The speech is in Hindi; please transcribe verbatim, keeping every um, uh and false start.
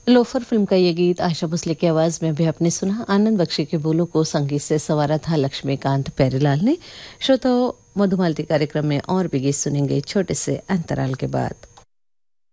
लोफर फिल्म का ये गीत आशा भोसले की आवाज में भी आपने सुना। आनंद बख्शी के बोलों को संगीत से संवारा था लक्ष्मीकांत प्यारेलाल ने। श्रोताओं, मधुमालती कार्यक्रम में और भी गीत सुनेंगे छोटे से अंतराल के बाद।